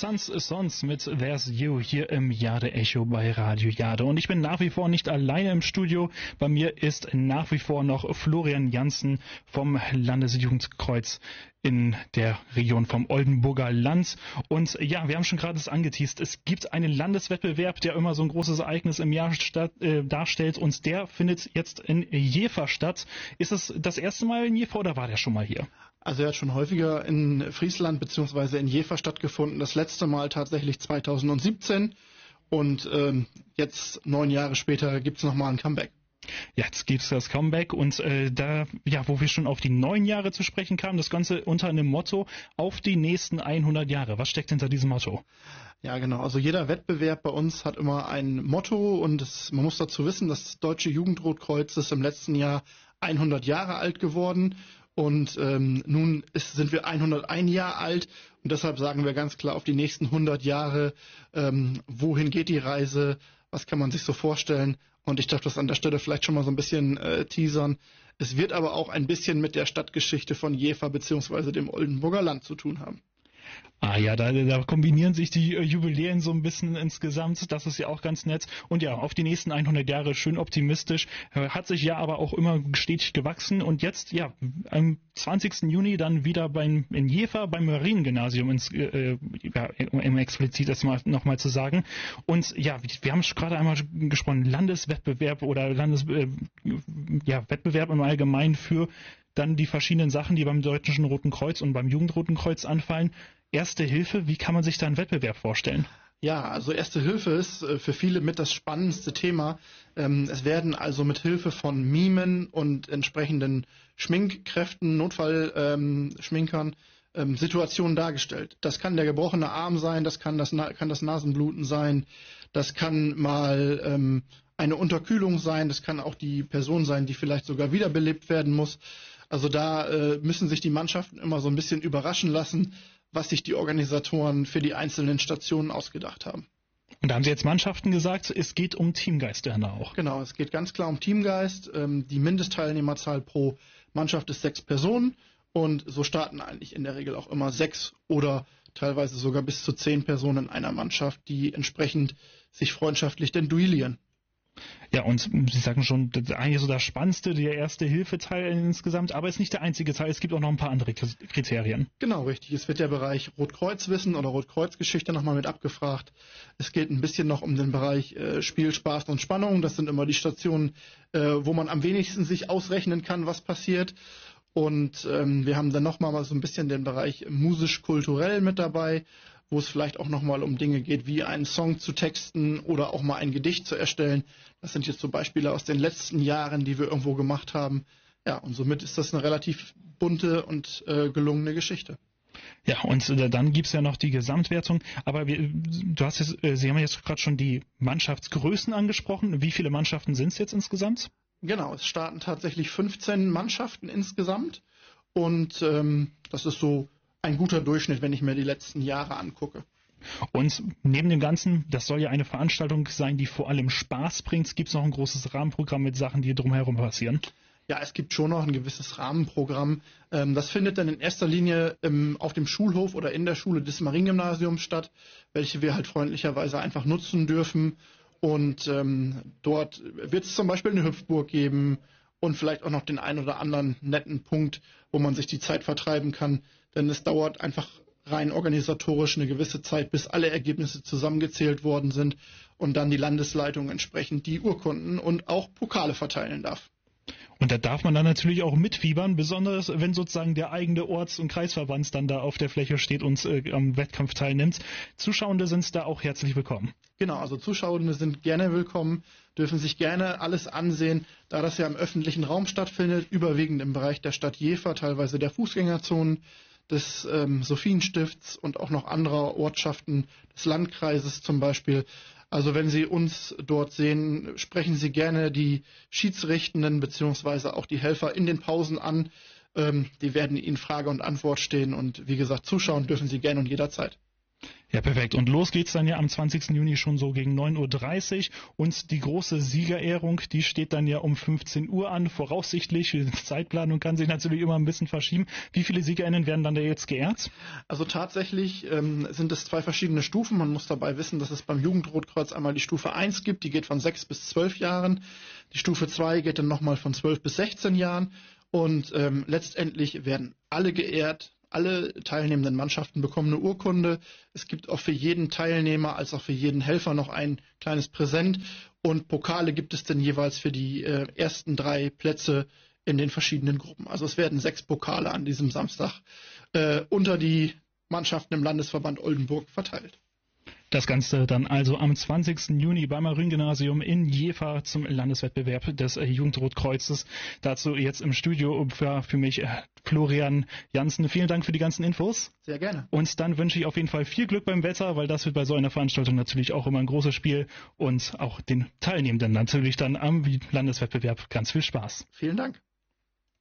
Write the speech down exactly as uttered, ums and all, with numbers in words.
Sons Sons mit There's You hier im Jade Echo bei Radio Jade. Und ich bin nach wie vor nicht alleine im Studio. Bei mir ist nach wie vor noch Florian Jansen vom Landesjugendkreuz in der Region vom Oldenburger Land. Und ja, wir haben schon gerade es angeteast. Es gibt einen Landeswettbewerb, der immer so ein großes Ereignis im Jahr statt, äh, darstellt. Und der findet jetzt in Jever statt. Ist es das erste Mal in Jever oder war der schon mal hier? Also er hat schon häufiger in Friesland bzw. in Jever stattgefunden. Das letzte Mal tatsächlich zweitausendsiebzehn. Und ähm, jetzt, neun Jahre später, gibt's nochmal ein Comeback. Ja, jetzt gibt's das Comeback und äh, da, ja, wo wir schon auf die neun Jahre zu sprechen kamen, das Ganze unter einem Motto auf die nächsten hundert Jahre. Was steckt hinter diesem Motto? Ja, genau. Also jeder Wettbewerb bei uns hat immer ein Motto und es, man muss dazu wissen, das Deutsche Jugendrotkreuz ist im letzten Jahr hundert Jahre alt geworden und ähm, nun ist, sind wir hunderteins Jahre alt und deshalb sagen wir ganz klar auf die nächsten hundert Jahre, ähm, wohin geht die Reise, was kann man sich so vorstellen. Und ich darf das an der Stelle vielleicht schon mal so ein bisschen äh, teasern. Es wird aber auch ein bisschen mit der Stadtgeschichte von Jever bzw. dem Oldenburger Land zu tun haben. Ah ja, da, da kombinieren sich die äh, Jubiläen so ein bisschen insgesamt. Das ist ja auch ganz nett. Und ja, auf die nächsten hundert Jahre schön optimistisch. Äh, hat sich ja aber auch immer stetig gewachsen. Und jetzt, ja, am zwanzigsten Juni dann wieder beim, in Jever beim Mariengymnasium, ins, äh, ja, um explizit das mal, noch mal zu sagen. Und ja, wir haben gerade einmal gesprochen, Landeswettbewerb oder Landes, äh, ja, Wettbewerb im Allgemeinen für dann die verschiedenen Sachen, die beim Deutschen Roten Kreuz und beim Jugendroten Kreuz anfallen. Erste Hilfe, wie kann man sich da einen Wettbewerb vorstellen? Ja, also Erste Hilfe ist äh, für viele mit das spannendste Thema. Ähm, es werden also mit Hilfe von Mimen und entsprechenden Schminkkräften, Notfallschminkern, ähm, ähm, Situationen dargestellt. Das kann der gebrochene Arm sein, das kann das, kann das Nasenbluten sein, das kann mal ähm, eine Unterkühlung sein, das kann auch die Person sein, die vielleicht sogar wiederbelebt werden muss. Also da äh, müssen sich die Mannschaften immer so ein bisschen überraschen lassen, was sich die Organisatoren für die einzelnen Stationen ausgedacht haben. Und da haben Sie jetzt Mannschaften gesagt, es geht um Teamgeist dann auch. Genau, es geht ganz klar um Teamgeist. Ähm, die Mindestteilnehmerzahl pro Mannschaft ist sechs Personen und so starten eigentlich in der Regel auch immer sechs oder teilweise sogar bis zu zehn Personen in einer Mannschaft, die entsprechend sich freundschaftlich denn duellieren. Ja, und Sie sagen schon, das ist eigentlich so das Spannendste, der Erste-Hilfe-Teil insgesamt, aber es ist nicht der einzige Teil, es gibt auch noch ein paar andere Kriterien. Genau, richtig. Es wird der Bereich Rotkreuzwissen oder Rotkreuzgeschichte nochmal mit abgefragt. Es geht ein bisschen noch um den Bereich äh, Spiel, Spaß und Spannung. Das sind immer die Stationen, äh, wo man am wenigsten sich ausrechnen kann, was passiert. Und ähm, wir haben dann nochmal so ein bisschen den Bereich musisch-kulturell mit dabei, wo es vielleicht auch nochmal um Dinge geht, wie einen Song zu texten oder auch mal ein Gedicht zu erstellen. Das sind jetzt so Beispiele aus den letzten Jahren, die wir irgendwo gemacht haben. Ja, und somit ist das eine relativ bunte und äh, gelungene Geschichte. Ja, und äh, dann gibt's ja noch die Gesamtwertung. Aber wir, du hast jetzt, äh, Sie haben jetzt gerade schon die Mannschaftsgrößen angesprochen. Wie viele Mannschaften sind es jetzt insgesamt? Genau, es starten tatsächlich fünfzehn Mannschaften insgesamt. Und ähm, das ist so ein guter Durchschnitt, wenn ich mir die letzten Jahre angucke. Und neben dem Ganzen, das soll ja eine Veranstaltung sein, die vor allem Spaß bringt, gibt es noch ein großes Rahmenprogramm mit Sachen, die drumherum passieren? Ja, es gibt schon noch ein gewisses Rahmenprogramm. Das findet dann in erster Linie auf dem Schulhof oder in der Schule des Mariengymnasiums statt, welche wir halt freundlicherweise einfach nutzen dürfen. Und ähm, dort wird es zum Beispiel eine Hüpfburg geben und vielleicht auch noch den einen oder anderen netten Punkt, wo man sich die Zeit vertreiben kann. Denn es dauert einfach rein organisatorisch eine gewisse Zeit, bis alle Ergebnisse zusammengezählt worden sind und dann die Landesleitung entsprechend die Urkunden und auch Pokale verteilen darf. Und da darf man dann natürlich auch mitfiebern, besonders wenn sozusagen der eigene Orts- und Kreisverband dann da auf der Fläche steht und äh, am Wettkampf teilnimmt. Zuschauende sind da auch herzlich willkommen. Genau, also Zuschauende sind gerne willkommen, dürfen sich gerne alles ansehen, da das ja im öffentlichen Raum stattfindet, überwiegend im Bereich der Stadt Jever, teilweise der Fußgängerzonen, des ähm, Sophienstifts und auch noch anderer Ortschaften des Landkreises zum Beispiel. Also wenn Sie uns dort sehen, sprechen Sie gerne die Schiedsrichtenden beziehungsweise auch die Helfer in den Pausen an. Ähm, die werden Ihnen Frage und Antwort stehen und wie gesagt, zuschauen dürfen Sie gerne und jederzeit. Ja, perfekt. Und los geht's dann ja am zwanzigsten Juni schon so gegen neun Uhr dreißig. Und die große Siegerehrung, die steht dann ja um fünfzehn Uhr an. Voraussichtlich, die Zeitplanung kann sich natürlich immer ein bisschen verschieben. Wie viele SiegerInnen werden dann da jetzt geehrt? Also tatsächlich ähm, sind es zwei verschiedene Stufen. Man muss dabei wissen, dass es beim Jugendrotkreuz einmal die Stufe eins gibt, die geht von sechs bis zwölf Jahren. Die Stufe zwei geht dann nochmal von zwölf bis sechzehn Jahren. Und ähm, letztendlich werden alle geehrt. Alle teilnehmenden Mannschaften bekommen eine Urkunde. Es gibt auch für jeden Teilnehmer als auch für jeden Helfer noch ein kleines Präsent. Und Pokale gibt es dann jeweils für die äh, ersten drei Plätze in den verschiedenen Gruppen. Also es werden sechs Pokale an diesem Samstag äh, unter die Mannschaften im Landesverband Oldenburg verteilt. Das Ganze dann also am zwanzigsten Juni beim Marien-Gymnasium in Jever zum Landeswettbewerb des äh, Jugendrotkreuzes. Dazu jetzt im Studio für, für mich äh, Florian Jansen. Vielen Dank für die ganzen Infos. Sehr gerne. Und dann wünsche ich auf jeden Fall viel Glück beim Wetter, weil das wird bei so einer Veranstaltung natürlich auch immer ein großes Spiel. Und auch den Teilnehmenden natürlich dann am Landeswettbewerb ganz viel Spaß. Vielen Dank.